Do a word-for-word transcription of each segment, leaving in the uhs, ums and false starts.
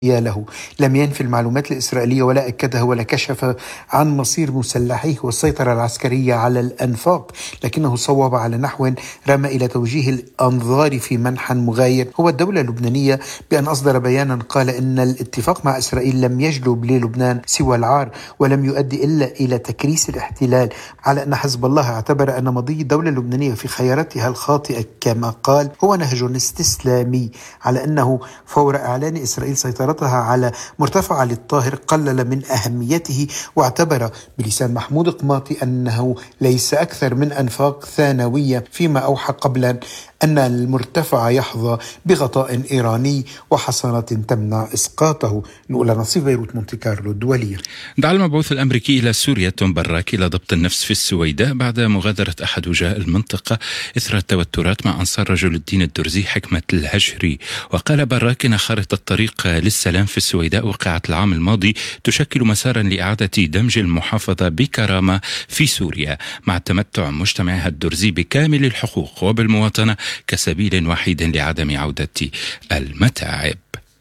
له. لم ينفي المعلومات الإسرائيلية ولا أكدها ولا كشف عن مصير مسلحيه والسيطرة العسكرية على الأنفاق، لكنه صوب على نحو رمى إلى توجيه الأنظار في منحى مغاير هو الدولة اللبنانية، بأن أصدر بيانا قال إن الاتفاق مع إسرائيل لم يجلب للبنان سوى العار ولم يؤدي إلا إلى تكريس الاحتلال، على أن حزب الله اعتبر أن مضي الدولة اللبنانية في خياراتها الخاطئة كما قال هو نهج استسلامي، على أنه فور إعلان إسرائيل سيطرة على مرتفع علي الطاهر قلل من أهميته، واعتبر بلسان محمود قماطي أنه ليس أكثر من أنفاق ثانوية، فيما أوحى قبلا أن المرتفع يحظى بغطاء إيراني وحصانة تمنع إسقاطه. نقول نصيب بيروت مونتي كارلو الدولية. دعا المبعوث الأمريكي إلى سوريا توم براك إلى ضبط النفس في السويداء بعد مغادرة أحد وجهاء المنطقة إثر التوترات مع أنصار رجل الدين الدرزي حكمة الهجري. وقال براك إن خارطة الطريق للسلام في السويداء وقعت العام الماضي تشكل مسارا لإعادة دمج المحافظة بكرامة في سوريا مع تمتع مجتمعها الدرزي بكامل الحقوق وبالمواطنة كسبيل وحيد لعدم عودة المتاعب.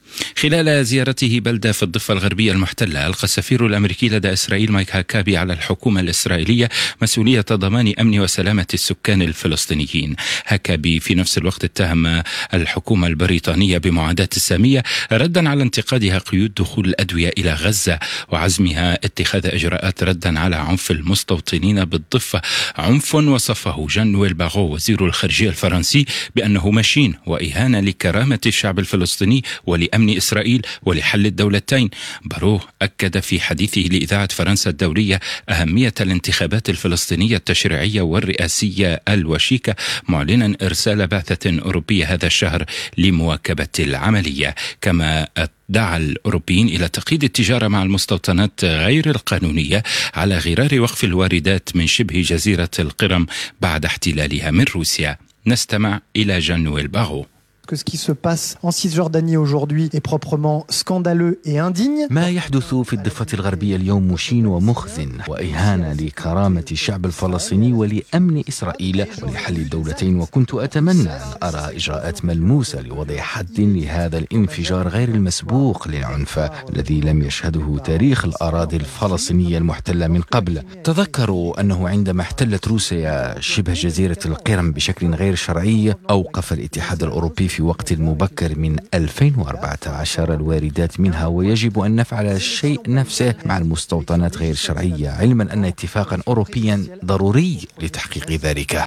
خلال زيارته بلدة في الضفة الغربية المحتلة، ألقى السفير الأمريكي لدى إسرائيل مايك هاكابي على الحكومة الإسرائيلية مسؤولية ضمان أمن وسلامة السكان الفلسطينيين. هاكابي في نفس الوقت اتهم الحكومة البريطانية بمعاداة السامية ردا على انتقادها قيود دخول الأدوية إلى غزة وعزمها اتخاذ إجراءات ردا على عنف المستوطنين بالضفة، عنف وصفه جان نويل باغو وزير الخارجية الفرنسي بأنه مشين وإهانة لكرامة الشعب الفلسطيني ولأمن إسرائيل ولحل الدولتين. باروه أكد في حديثه لإذاعة فرنسا الدولية أهمية الانتخابات الفلسطينية التشريعية والرئاسية الوشيكة، معلنا إرسال بعثة أوروبية هذا الشهر لمواكبة العملية. كما دعا الأوروبيين إلى تقييد التجارة مع المستوطنات غير القانونية على غرار وقف الواردات من شبه جزيرة القرم بعد احتلالها من روسيا. نستمع إلى جان نويل باغو. que ce qui se passe en Cisjordanie aujourd'hui est proprement scandaleux et indigne. ما يحدث في الضفة الغربية اليوم مشين ومخزن وإهانة لكرامة الشعب الفلسطيني ولأمن إسرائيل ولحل الدولتين، وكنت أتمنى أن أرى إجراءات ملموسة لوضع حد لهذا الانفجار غير المسبوق للعنف الذي لم يشهده تاريخ الأراضي الفلسطينية المحتلة من قبل. تذكروا أنه عندما احتلت روسيا شبه جزيرة القرم بشكل غير شرعي أوقف الاتحاد الأوروبي في وقت مبكر من ألفين وأربعة عشر الواردات منها، ويجب أن نفعل الشيء نفسه مع المستوطنات غير شرعية، علما أن اتفاقا أوروبيا ضروري لتحقيق ذلك.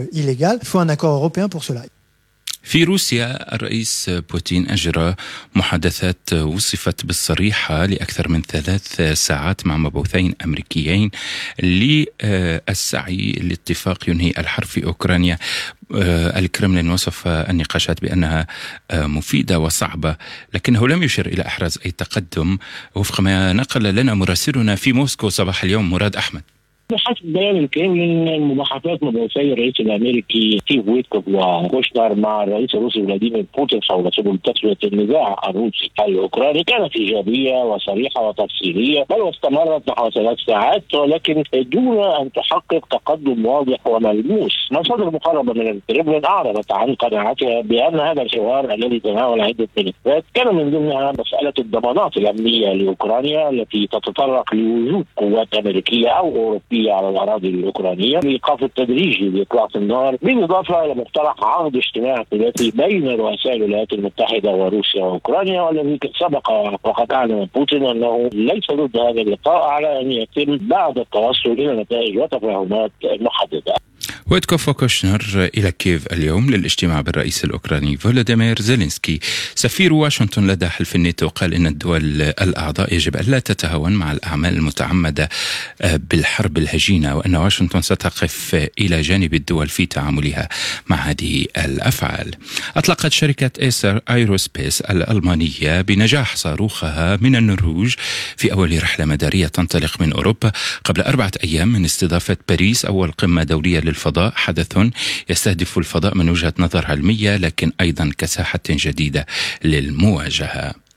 في روسيا الرئيس بوتين أجرى محادثات وصفت بالصريحة لأكثر من ثلاث ساعات مع مبعوثين أمريكيين للسعي لاتفاق ينهي الحرب في أوكرانيا. الكرملين وصف النقاشات بأنها مفيدة وصعبة، لكنه لم يشر إلى إحراز أي تقدم وفق ما نقل لنا مراسلنا في موسكو صباح اليوم مراد أحمد. بحسب بيان الكرملين المباحثات مبعوثي الرئيس الامريكي ستيف ويتكوف وكوشنر مع الرئيس الروسي فلاديمير بوتين حول سبل تسويه النزاع الروسي الاوكراني كانت ايجابيه وصريحه وتفصيليه، بل واستمرت نحو ثلاث ساعات ولكن دون ان تحقق تقدم واضح وملموس. مصادر مقربه من الكرملين اعربت عن قناعتها بان هذا الحوار الذي تناول عده ملفات كان من ضمنها مساله الضمانات الامنيه لاوكرانيا التي تتطرق لوجود قوات امريكيه او اوروبيه على الأراضي الأوكرانية، الإيقاف التدريجي لإطلاق النار، بالإضافة إلى مقترح عقد اجتماع ثلاثي بين رؤساء الولايات المتحدة وروسيا وأوكرانيا، والذي سبق وقد أعلن بوتين أنه ليس ضد هذا اللقاء على أن يتم بعد التوصل إلى نتائج وتفاهمات محددة. ويتكوف وكوشنر إلى كييف اليوم للاجتماع بالرئيس الأوكراني فولوديمير زيلينسكي. سفير واشنطن لدى حلف الناتو قال إن الدول الأعضاء يجب ألا تتهاون مع الأعمال المتعمدة بالحرب الهجينة، وأن واشنطن ستقف إلى جانب الدول في تعاملها مع هذه الأفعال. أطلقت شركة إيسر ايروسبيس الألمانية بنجاح صاروخها من النرويج في أول رحلة مدارية تنطلق من أوروبا قبل أربعة أيام من استضافة باريس أول قمة دولية للفضاء، حدث يستهدف الفضاء من وجهة نظر علمية لكن أيضا كساحة جديدة للمواجهة.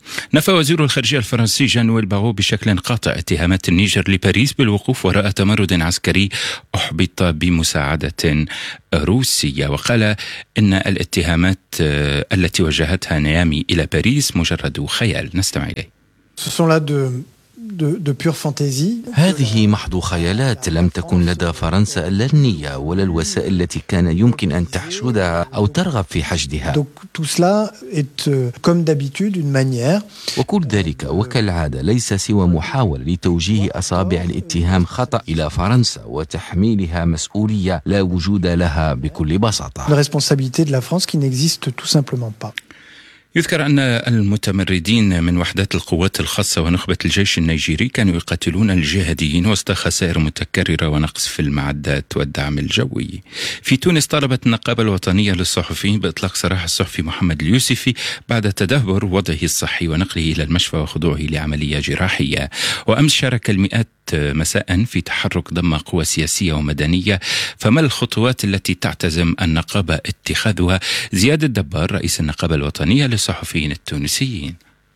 نفى وزير الخارجية الفرنسي جان نويل باغو بشكل قاطع اتهامات النيجر لباريس بالوقوف وراء تمرد عسكري أحبط بمساعدة روسية، وقال إن الاتهامات التي وجهتها نيامي إلى باريس مجرد خيال. نستمع إليه. De, de pure fantaisie. هذه محض خيالات، لم تكن لدى فرنسا لا النية ولا الوسائل التي كان يمكن أن تحشدها أو ترغب في حشدها. Donc, tout cela est, comme d'habitude, une manière. وكل ذلك وكالعادة ليس سوى محاولة لتوجيه أصابع الاتهام خطأ إلى فرنسا وتحميلها مسؤولية لا وجود لها بكل بساطة. La responsabilité de la France qui n'existe tout simplement pas. يذكر أن المتمردين من وحدات القوات الخاصة ونخبة الجيش النيجيري كانوا يقاتلون الجهاديين وسط خسائر متكررة ونقص في المعدات والدعم الجوي. في تونس طالبت النقابة الوطنية للصحفيين بإطلاق سراح الصحفي محمد اليوسفي بعد تدهور وضعه الصحي ونقله إلى المشفى وخضوعه لعملية جراحية. وأمس شارك المئات مساء في تحرك ضم قوى سياسية ومدنية، فما الخطوات التي تعتزم النقابة اتخاذها؟ زياد الدبار رئيس النقابة الوطنية للصحفيين التونسيين.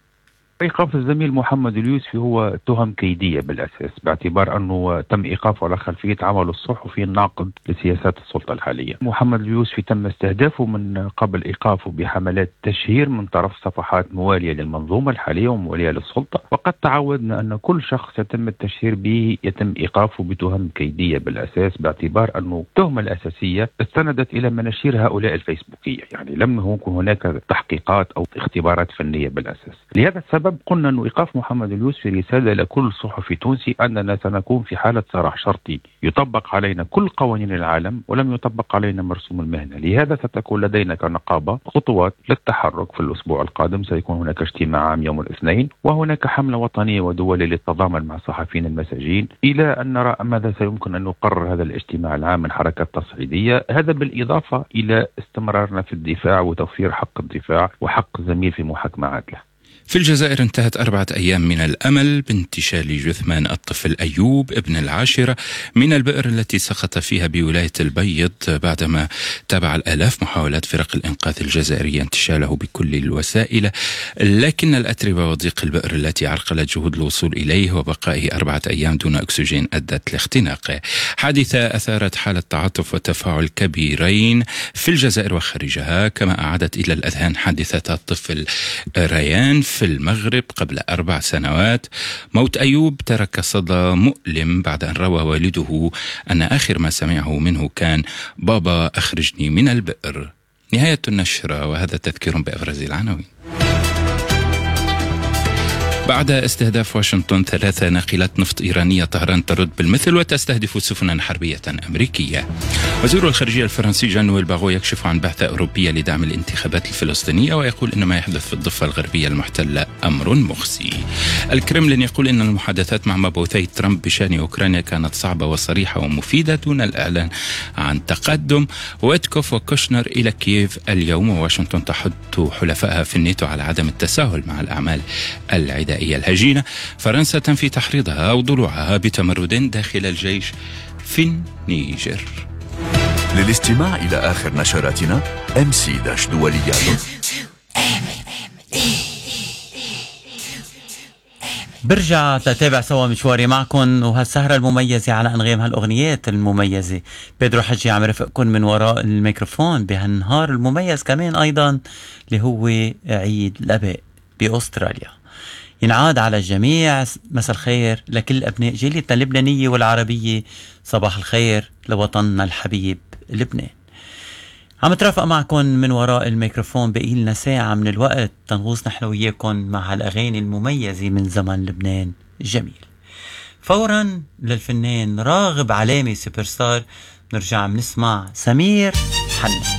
إيقاف الزميل محمد اليوسفي هو تهم كيدية بالأساس، باعتبار أنه تم إيقافه على خلفية عمله الصحفي الناقد لسياسات السلطة الحالية. محمد اليوسفي تم استهدافه من قبل إيقافه بحملات تشهير من طرف صفحات موالية للمنظومة الحالية وموالية للسلطة، وقد تعودنا أن كل شخص يتم التشهير به يتم إيقافه بتهم كيدية بالأساس، باعتبار أنه التهمة الأساسية استندت إلى مناشير هؤلاء الفيسبوكية، يعني لم يكن هناك تحقيقات أو اختبارات فنية بالأساس. لهذا السبب قلنا أن إيقاف محمد اليوسفي رسالة لكل صحفي تونسي أننا سنكون في حالة سراح شرطي، يطبق علينا كل قوانين العالم ولم يطبق علينا مرسوم المهنة. لهذا ستكون لدينا كنقابة خطوات للتحرك. في الأسبوع القادم سيكون هناك اجتماع عام يوم الاثنين، وهناك حملة وطنية ودولية للتضامن مع الصحفيين المساجين، إلى أن نرى ماذا سيمكن أن يقرر هذا الاجتماع العام من حركة تصعيدية. هذا بالإضافة إلى استمرارنا في الدفاع وتوفير حق الدفاع وحق الزميل في محاكمة عادلة. في الجزائر انتهت أربعة أيام من الأمل بانتشال جثمان الطفل أيوب ابن العاشرة من البئر التي سقط فيها بولاية البيض، بعدما تابع الآلاف محاولات فرق الإنقاذ الجزائرية انتشاله بكل الوسائل، لكن الأتربة وضيق البئر التي عرقلت جهود الوصول إليه وبقائه أربعة أيام دون أكسجين أدت لاختناقه. حادثة أثارت حالة تعاطف وتفاعل كبيرين في الجزائر وخارجها، كما أعادت إلى الأذهان حادثة الطفل ريان في المغرب قبل أربع سنوات. موت أيوب ترك صدى مؤلم بعد أن روى والده أن آخر ما سمعه منه كان بابا أخرجني من البئر. نهاية النشرة، وهذا تذكير بأبرز العناوين. بعد استهداف واشنطن ثلاثة ناقلات نفط إيرانية، طهران ترد بالمثل وتستهدف سفنا حربية أمريكية. وزير الخارجية الفرنسي جان نويل باغو يكشف عن بعثة أوروبية لدعم الانتخابات الفلسطينية، ويقول إن ما يحدث في الضفة الغربية المحتلة أمر مخزي. الكرملين يقول إن المحادثات مع مبعوثي ترامب بشأن أوكرانيا كانت صعبة وصريحة ومفيدة دون الإعلان عن تقدم. ويتكوف وكوشنر إلى كييف اليوم، وواشنطن تحث حلفائها في الناتو على عدم التساهل مع الأعمال العدائية الهجينة. فرنسا تنفي تحريضها أو ضلوعها بتمرد داخل الجيش في النيجر. للاستماع إلى آخر نشراتنا إم سي دولية. برجع تتابع سوا مشواري معكم وهالسهرة المميزة على أنغام هالأغنيات المميزة. بيدرو حجي عم رفقكم من وراء الميكروفون بهالنهار المميز كمان أيضا اللي هو عيد الأباء بأستراليا. ينعاد على الجميع مساء الخير لكل أبناء جاليتنا اللبنانية والعربية، صباح الخير لوطننا الحبيب لبنان. عم ترافق معكم من وراء الميكروفون، بقي لنا ساعة من الوقت تنغوص نحن وياكم مع الأغاني المميزة من زمن لبنان الجميل. فورا للفنان راغب علامي سوبر ستار نرجع بنسمع سمير حنا.